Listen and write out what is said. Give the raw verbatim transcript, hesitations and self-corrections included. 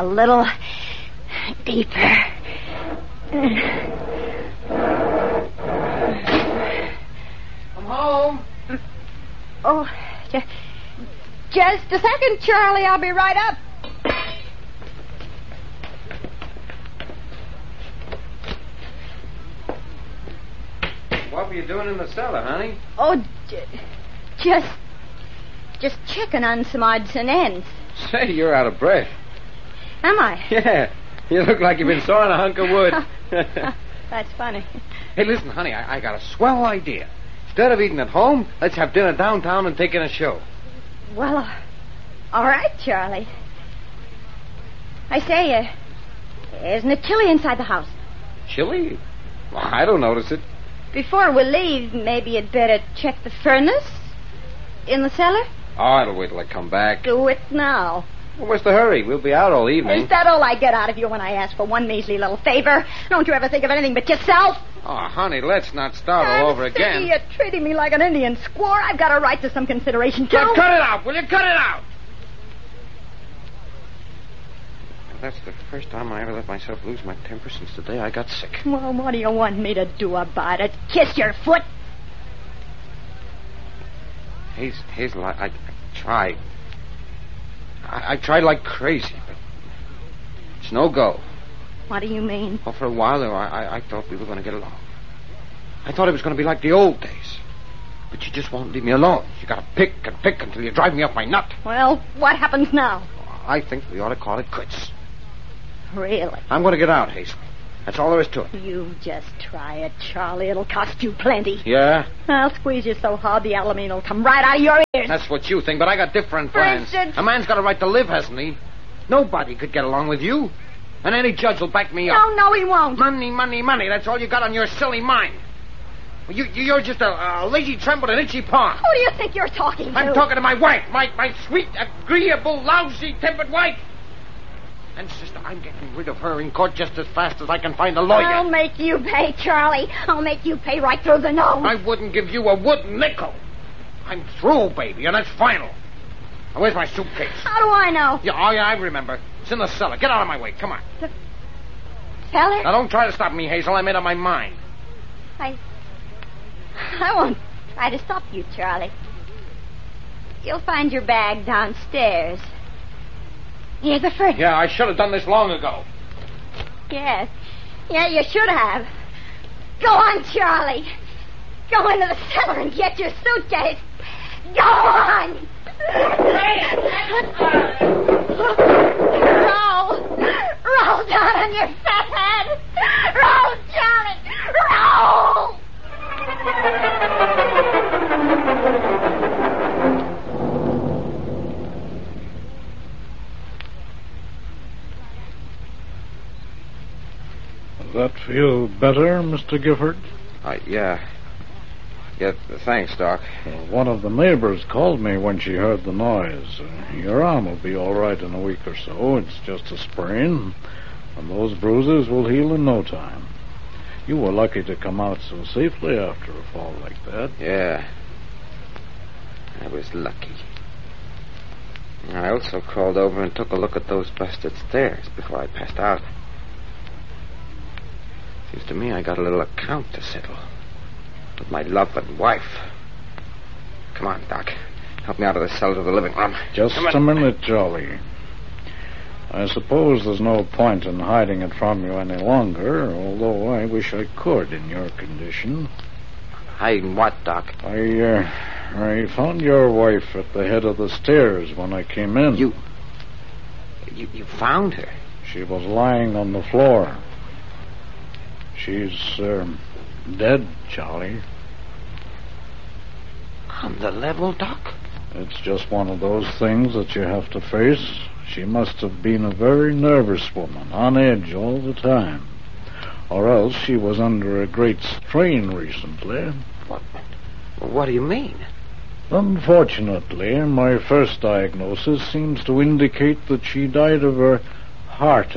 a little deeper. I'm home. Oh, just, just a second, Charlie. I'll be right up. What were you doing in the cellar, honey? Oh, j- just, just checking on some odds and ends. Say, you're out of breath. Am I? Yeah. You look like you've been sawing a hunk of wood. That's funny. Hey, listen, honey, I, I got a swell idea. Instead of eating at home, let's have dinner downtown and take in a show. Well, uh, all right, Charlie. I say, uh, isn't it chilly inside the house? Chilly? Well, I don't notice it. Before we leave, maybe you'd better check the furnace in the cellar? Oh, I'll wait till I come back. Do it now. Well, what's the hurry? We'll be out all evening. Is that all I get out of you when I ask for one measly little favor? Don't you ever think of anything but yourself? Oh, honey, let's not start all over I'm again. You're treating me like an Indian squaw. I've got a right to some consideration, too. Now, cut it out. Will you cut it out? That's the first time I ever let myself lose my temper since the day I got sick. Well, what do you want me to do about it? Kiss your foot? Hazel, Hazel, I, I, I tried. I, I tried like crazy, but it's no go. What do you mean? Well, for a while there, I, I, I thought we were going to get along. I thought it was going to be like the old days. But you just won't leave me alone. You got to pick and pick until you drive me up my nut. Well, what happens now? I think we ought to call it quits. Really? I'm going to get out, Hazel. That's all there is to it. You just try it, Charlie. It'll cost you plenty. Yeah? I'll squeeze you so hard the alamine will come right out of your ears. That's what you think, but I got different For plans. instance? A man's got a right to live, hasn't he? Nobody could get along with you. And any judge will back me up. No, no, he won't. Money, money, money. That's all you got on your silly mind. You, you're just a, a lazy tramp with an itchy paw. Who do you think you're talking to? I'm talking to my wife. My, my sweet, agreeable, lousy-tempered wife. And, sister, I'm getting rid of her in court just as fast as I can find a lawyer. I'll make you pay, Charlie. I'll make you pay right through the nose. I wouldn't give you a wooden nickel. I'm through, baby, and that's final. Now, where's my suitcase? How do I know? Yeah, oh, yeah, I remember. It's in the cellar. Get out of my way. Come on. The cellar? Now, don't try to stop me, Hazel. I made up my mind. I... I won't try to stop you, Charlie. You'll find your bag downstairs. Near the furnace. Yeah, I should have done this long ago. Yes. Yeah, you should have. Go on, Charlie. Go into the cellar and get your suitcase. Go on! Roll! Roll down on your fat head! Roll, Charlie! Roll! Does that feel better, Mister Gifford? Uh, yeah. Yeah, thanks, Doc. Well, one of the neighbors called me when she heard the noise. Uh, your arm will be all right in a week or so. It's just a sprain, and those bruises will heal in no time. You were lucky to come out so safely after a fall like that. Yeah. I was lucky. I also crawled over and took a look at those busted stairs before I passed out. Seems to me I got a little account to settle with my loving wife. Come on, Doc. Help me out of the cellar to the living room. Just a minute, Charlie. I suppose there's no point in hiding it from you any longer, although I wish I could in your condition. Hiding what, Doc? I, uh, I found your wife at the head of the stairs when I came in. You... You, you found her? She was lying on the floor. She's, uh, dead, Charlie. On the level, Doc? It's just one of those things that you have to face. She must have been a very nervous woman, on edge all the time. Or else she was under a great strain recently. What? What do you mean? Unfortunately, my first diagnosis seems to indicate that she died of her heart